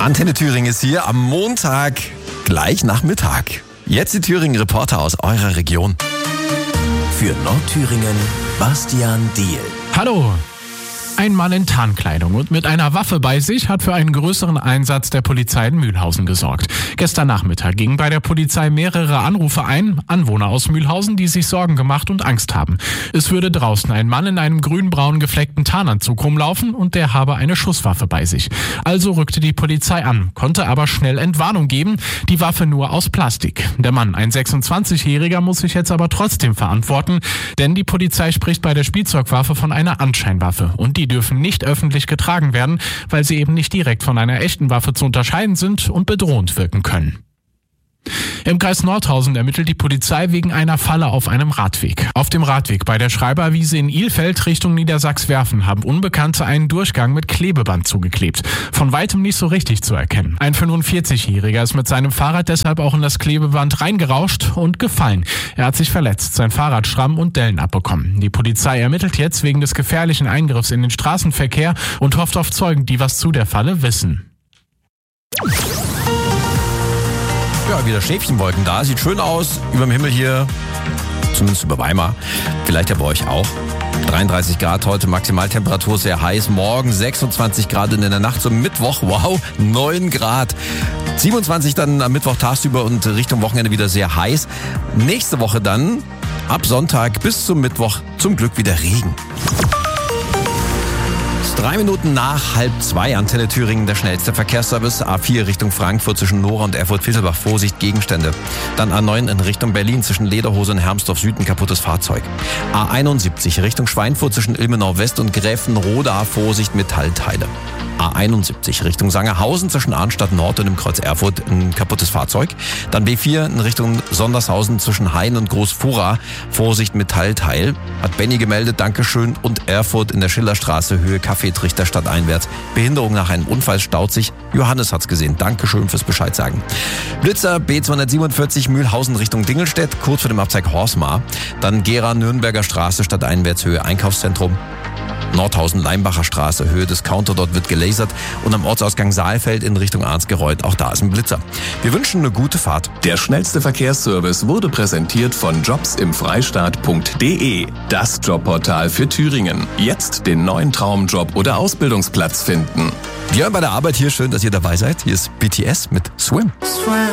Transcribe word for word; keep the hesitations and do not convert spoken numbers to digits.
Antenne Thüringen ist hier am Montag gleich nach Mittag. Jetzt die Thüringen-Reporter aus eurer Region. Für Nordthüringen, Bastian Diehl. Hallo! Ein Mann in Tarnkleidung und mit einer Waffe bei sich hat für einen größeren Einsatz der Polizei in Mühlhausen gesorgt. Gestern Nachmittag gingen bei der Polizei mehrere Anrufe ein, Anwohner aus Mühlhausen, die sich Sorgen gemacht und Angst haben. Es würde draußen ein Mann in einem grün-braun gefleckten Tarnanzug rumlaufen und der habe eine Schusswaffe bei sich. Also rückte die Polizei an, konnte aber schnell Entwarnung geben, die Waffe nur aus Plastik. Der Mann, ein sechsundzwanzigjähriger, muss sich jetzt aber trotzdem verantworten, denn die Polizei spricht bei der Spielzeugwaffe von einer Anscheinwaffe und die Die dürfen nicht öffentlich getragen werden, weil sie eben nicht direkt von einer echten Waffe zu unterscheiden sind und bedrohend wirken können. Im Kreis Nordhausen ermittelt die Polizei wegen einer Falle auf einem Radweg. Auf dem Radweg bei der Schreiberwiese in Ilfeld Richtung Niedersachswerfen haben Unbekannte einen Durchgang mit Klebeband zugeklebt. Von weitem nicht so richtig zu erkennen. Ein fünfundvierzigjähriger ist mit seinem Fahrrad deshalb auch in das Klebeband reingerauscht und gefallen. Er hat sich verletzt, sein Fahrrad Schramm und Dellen abbekommen. Die Polizei ermittelt jetzt wegen des gefährlichen Eingriffs in den Straßenverkehr und hofft auf Zeugen, die was zu der Falle wissen. Ja, wieder Schäfchenwolken da. Sieht schön aus über dem Himmel hier, zumindest über Weimar. Vielleicht ja bei euch auch. dreiunddreißig Grad heute, Maximaltemperatur sehr heiß. Morgen sechsundzwanzig Grad und in der Nacht zum Mittwoch, wow, neun Grad. siebenundzwanzig dann am Mittwoch tagsüber und Richtung Wochenende wieder sehr heiß. Nächste Woche dann, ab Sonntag bis zum Mittwoch, zum Glück wieder Regen. Drei Minuten nach halb zwei, Antenne Thüringen, der schnellste Verkehrsservice. A vier Richtung Frankfurt zwischen Nora und Erfurt-Vilselbach, Vorsicht, Gegenstände. Dann A neun in Richtung Berlin zwischen Lederhose und Hermsdorf Süd, ein kaputtes Fahrzeug. A einundsiebzig Richtung Schweinfurt zwischen Ilmenau West und Gräfenroda, Vorsicht, Metallteile. A einundsiebzig Richtung Sangerhausen zwischen Arnstadt Nord und dem Kreuz Erfurt, ein kaputtes Fahrzeug. Dann B vier in Richtung Sondershausen zwischen Hain und Großfura, Vorsicht, Metallteil. Hat Benny gemeldet, Dankeschön. Und Erfurt in der Schillerstraße, Höhe Kaffeetrichter stadteinwärts. Behinderung nach einem Unfall, staut sich. Johannes hat's gesehen. Dankeschön fürs Bescheid sagen. Blitzer B zweihundertsiebenundvierzig Mühlhausen Richtung Dingelstedt, kurz vor dem Abzweig Horsmar. Dann Gera Nürnberger Straße stadteinwärts, Höhe Einkaufszentrum. Nordhausen-Leimbacher Straße, Höhe Discounter, dort wird gelasert. Und am Ortsausgang Saalfeld in Richtung Arnsgereuth, auch da ist ein Blitzer. Wir wünschen eine gute Fahrt. Der schnellste Verkehrsservice wurde präsentiert von jobs im freistaat punkt de. Das Jobportal für Thüringen. Jetzt den neuen Traumjob oder Ausbildungsplatz finden. Ja, bei der Arbeit hier schön, dass ihr dabei seid. Hier ist B T S mit Swim. Swim.